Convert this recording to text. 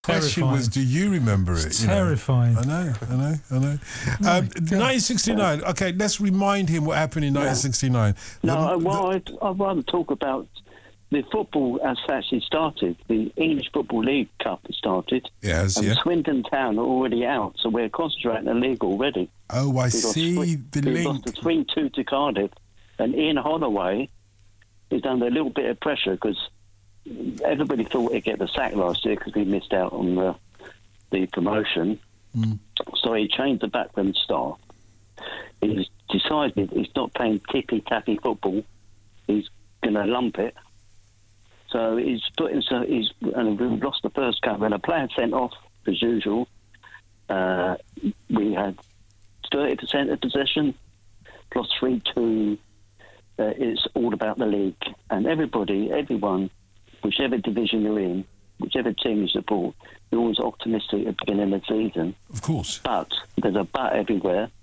Question was, do you remember it? It's terrifying. I know. 1969. Okay, let's remind him what happened in 1969. I'd rather talk about the football as actually started. The English Football League Cup started. Yes, and Swindon Town are already out, so we're concentrating on the league already. Oh, I see the link. We lost the 3-2 to Cardiff, and Ian Holloway is under a little bit of pressure because everybody thought he'd get the sack last year because we missed out on the promotion. So he changed the backroom staff. He's decided he's not playing tippy-tappy football. He's going to lump it. So we've lost the first game. And a player sent off, as usual. We had 30% of possession, plus 3-2. It's all about the league. And everyone, whichever division you're in, whichever team you support, you're always optimistic at the beginning of the season. Of course. But there's a but everywhere.